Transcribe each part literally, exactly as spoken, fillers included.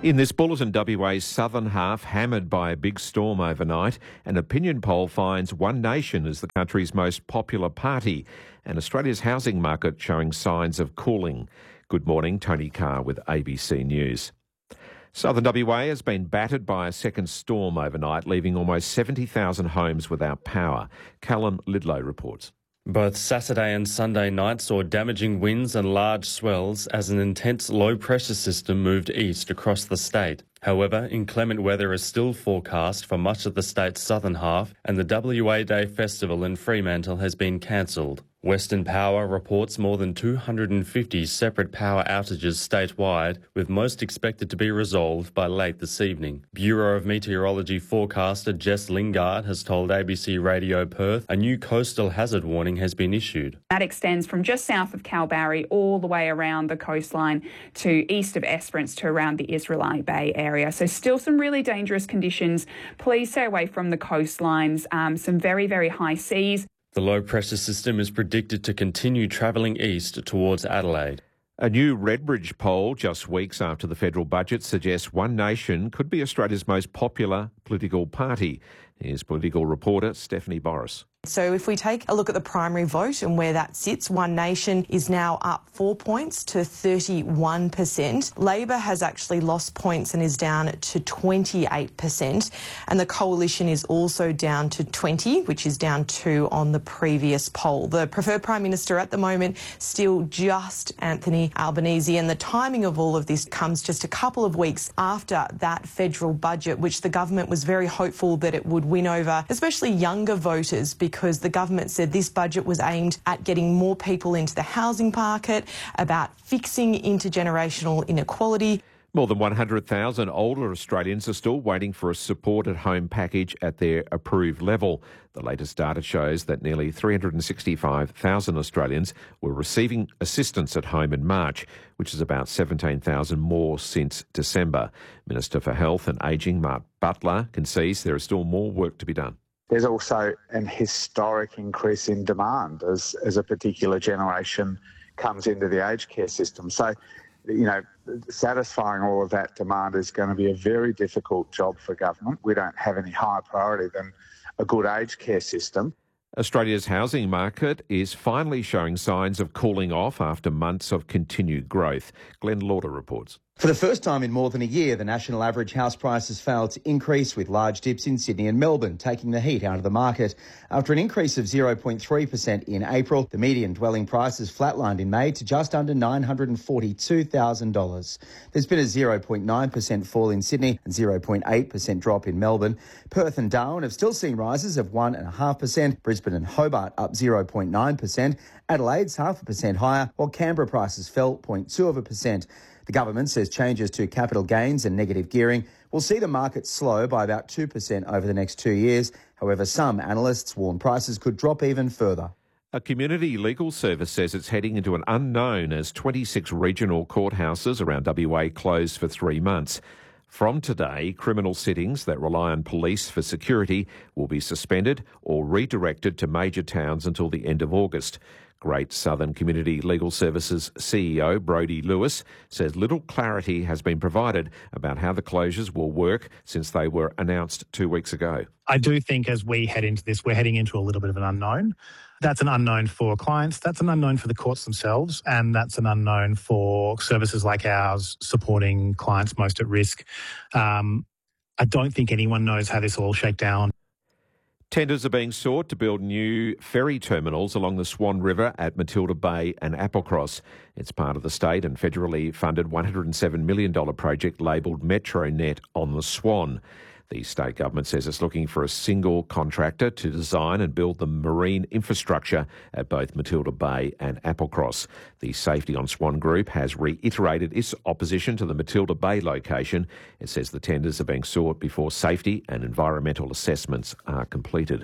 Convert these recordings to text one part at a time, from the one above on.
In this bulletin, W A's southern half hammered by a big storm overnight. An opinion poll finds One Nation as the country's most popular party, and Australia's housing market showing signs of cooling. Good morning, Tony Carr with A B C News. Southern W A has been battered by a second storm overnight, leaving almost seventy thousand homes without power. Callum Lidlow reports. Both Saturday and Sunday night saw damaging winds and large swells as an intense low-pressure system moved east across the state. However, inclement weather is still forecast for much of the state's southern half, and the W A Day Festival in Fremantle has been cancelled. Western Power reports more than two hundred fifty separate power outages statewide, with most expected to be resolved by late this evening. Bureau of Meteorology forecaster Jess Lingard has told A B C Radio Perth a new coastal hazard warning has been issued. That extends from just south of Kalbarri all the way around the coastline to east of Esperance to around the Israelite Bay area. So still some really dangerous conditions. Please stay away from the coastlines, um, some very, very high seas. The low-pressure system is predicted to continue travelling east towards Adelaide. A new Redbridge poll just weeks after the federal budget suggests One Nation could be Australia's most popular political party. Here's political reporter Stephanie Boris. So if we take a look at the primary vote and where that sits, One Nation is now up four points to thirty-one percent. Labor has actually lost points and is down to twenty-eight percent. And the Coalition is also down to twenty, which is down two on the previous poll. The preferred Prime Minister at the moment, still just Anthony Albanese. And the timing of all of this comes just a couple of weeks after that federal budget, which the government was very hopeful that it would win over, especially younger voters, because the government said this budget was aimed at getting more people into the housing market, about fixing intergenerational inequality. More than one hundred thousand older Australians are still waiting for a supported home package at their approved level. The latest data shows that nearly three hundred sixty-five thousand Australians were receiving assistance at home in March, which is about seventeen thousand more since December. Minister for Health and Ageing, Mark Butler, concedes there is still more work to be done. There's also an historic increase in demand as, as a particular generation comes into the aged care system. So, you know, satisfying all of that demand is going to be a very difficult job for government. We don't have any higher priority than a good aged care system. Australia's housing market is finally showing signs of cooling off after months of continued growth. Glenn Lauder reports. For the first time in more than a year, the national average house prices failed to increase, with large dips in Sydney and Melbourne taking the heat out of the market. After an increase of zero point three percent in April, the median dwelling prices flatlined in May to just under nine hundred forty-two thousand dollars. There's been a zero point nine percent fall in Sydney and zero point eight percent drop in Melbourne. Perth and Darwin have still seen rises of one point five percent, Brisbane and Hobart up zero point nine percent, Adelaide's half a percent higher, while Canberra prices fell zero point two of a percent. The government says changes to capital gains and negative gearing will see the market slow by about two percent over the next two years. However, some analysts warn prices could drop even further. A community legal service says it's heading into an unknown as twenty-six regional courthouses around W A close for three months. From today, criminal sittings that rely on police for security will be suspended or redirected to major towns until the end of August. Great Southern Community Legal Services C E O Brodie Lewis says little clarity has been provided about how the closures will work since they were announced two weeks ago. I do think as we head into this, we're heading into a little bit of an unknown. That's an unknown for clients, that's an unknown for the courts themselves, and that's an unknown for services like ours supporting clients most at risk. Um, I don't think anyone knows how this will all shake down. Tenders are being sought to build new ferry terminals along the Swan River at Matilda Bay and Applecross. It's part of the state and federally funded one hundred seven million dollars project labelled MetroNet on the Swan. The state government says it's looking for a single contractor to design and build the marine infrastructure at both Matilda Bay and Applecross. The Safety on Swan Group has reiterated its opposition to the Matilda Bay location. It says the tenders are being sought before safety and environmental assessments are completed.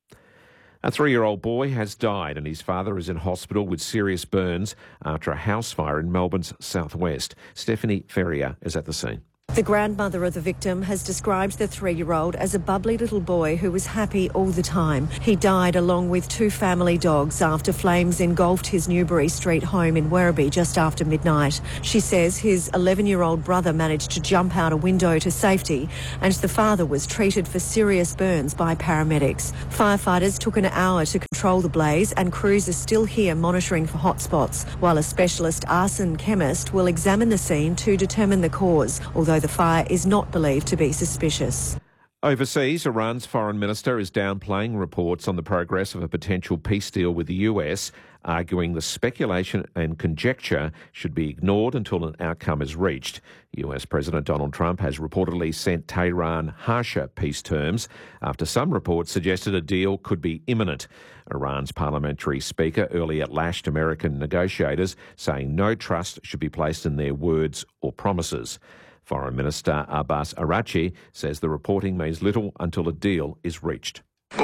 A three-year-old boy has died and his father is in hospital with serious burns after a house fire in Melbourne's southwest. Stephanie Ferrier is at the scene. The grandmother of the victim has described the three-year-old as a bubbly little boy who was happy all the time. He died along with two family dogs after flames engulfed his Newbury Street home in Werribee just after midnight. She says his eleven-year-old brother managed to jump out a window to safety and the father was treated for serious burns by paramedics. Firefighters took an hour to control the blaze and crews are still here monitoring for hotspots, while a specialist arson chemist will examine the scene to determine the cause, although the fire is not believed to be suspicious. Overseas, Iran's foreign minister is downplaying reports on the progress of a potential peace deal with the U S, arguing the speculation and conjecture should be ignored until an outcome is reached. U S President Donald Trump has reportedly sent Tehran harsher peace terms after some reports suggested a deal could be imminent. Iran's parliamentary speaker earlier lashed American negotiators, saying no trust should be placed in their words or promises. Foreign Minister Abbas Araghchi says the reporting means little until a deal is reached.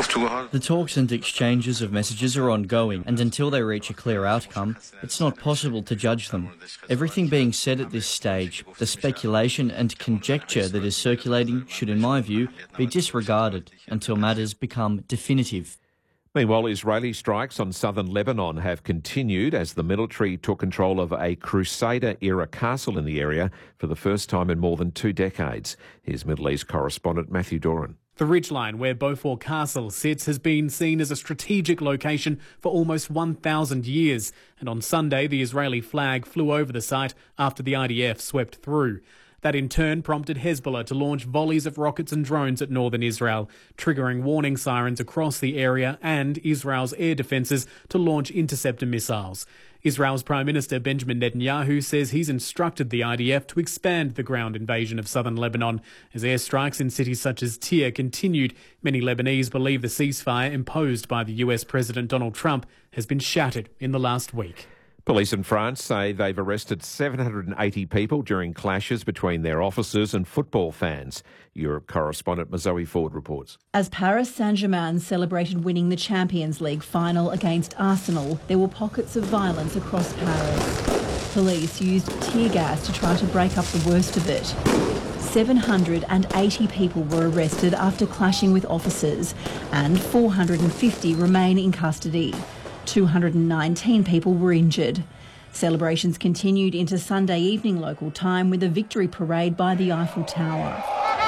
The talks and exchanges of messages are ongoing, and until they reach a clear outcome, it's not possible to judge them. Everything being said at this stage, the speculation and conjecture that is circulating should, in my view, be disregarded until matters become definitive. Meanwhile, Israeli strikes on southern Lebanon have continued as the military took control of a Crusader-era castle in the area for the first time in more than two decades. Here's Middle East correspondent Matthew Doran. The ridgeline where Beaufort Castle sits has been seen as a strategic location for almost one thousand years, and on Sunday the Israeli flag flew over the site after the I D F swept through. That in turn prompted Hezbollah to launch volleys of rockets and drones at northern Israel, triggering warning sirens across the area and Israel's air defences to launch interceptor missiles. Israel's Prime Minister Benjamin Netanyahu says he's instructed the I D F to expand the ground invasion of southern Lebanon. As airstrikes in cities such as Tyre continued, many Lebanese believe the ceasefire imposed by the U S President Donald Trump has been shattered in the last week. Police in France say they've arrested seven hundred eighty people during clashes between their officers and football fans. Europe correspondent Zoe Ford reports. As Paris Saint-Germain celebrated winning the Champions League final against Arsenal, there were pockets of violence across Paris. Police used tear gas to try to break up the worst of it. seven hundred eighty people were arrested after clashing with officers, and four hundred fifty remain in custody. two hundred nineteen people were injured. Celebrations continued into Sunday evening local time with a victory parade by the Eiffel Tower.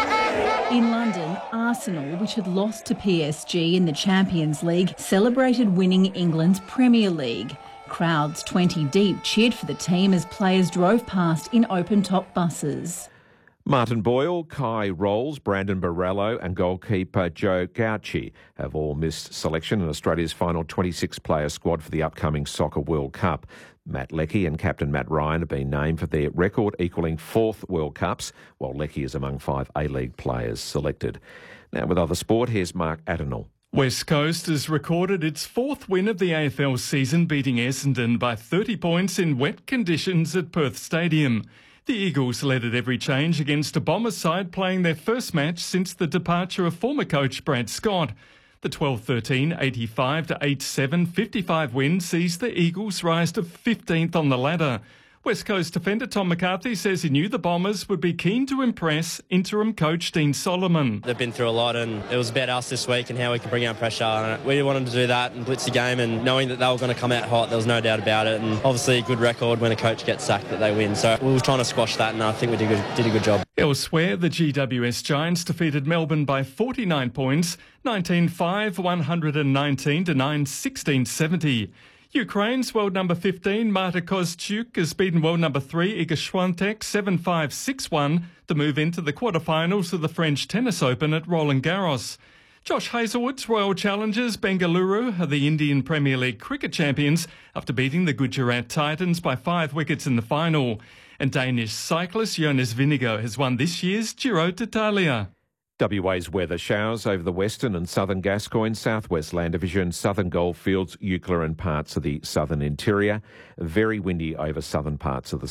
In London, Arsenal, which had lost to P S G in the Champions League, celebrated winning England's Premier League. Crowds twenty deep cheered for the team as players drove past in open-top buses. Martin Boyle, Kai Rolls, Brandon Borrello and goalkeeper Joe Gauci have all missed selection in Australia's final twenty-six player squad for the upcoming Soccer World Cup. Matt Leckie and captain Matt Ryan have been named for their record equalling fourth World Cups, while Leckie is among five A-League players selected. Now with other sport, here's Mark Adenall. West Coast has recorded its fourth win of the A F L season, beating Essendon by thirty points in wet conditions at Perth Stadium. The Eagles led at every change against a Bombers side playing their first match since the departure of former coach Brad Scott. The twelve thirteen, eighty-five to eighty-seven, fifty-five win sees the Eagles rise to fifteenth on the ladder. West Coast defender Tom McCarthy says he knew the Bombers would be keen to impress interim coach Dean Solomon. They've been through a lot and it was about us this week and how we could bring out pressure. And we wanted to do that and blitz the game, and knowing that they were going to come out hot, there was no doubt about it. And obviously a good record when a coach gets sacked that they win. So we were trying to squash that, and I think we did, good, did a good job. Elsewhere, the G W S Giants defeated Melbourne by forty-nine points, nineteen five, one hundred nineteen to nine sixteen seventy. Ukraine's world number fifteen, Marta Kostyuk, has beaten world number three, Iga Swiatek, seven five, six one to move into the quarterfinals of the French Tennis Open at Roland Garros. Josh Hazlewood's Royal Challengers Bengaluru are the Indian Premier League cricket champions after beating the Gujarat Titans by five wickets in the final. And Danish cyclist Jonas Vingegaard has won this year's Giro d'Italia. W A's weather: showers over the western and southern Gascoyne, southwest Land Division, southern Goldfields, Eucla and parts of the southern interior. Very windy over southern parts of the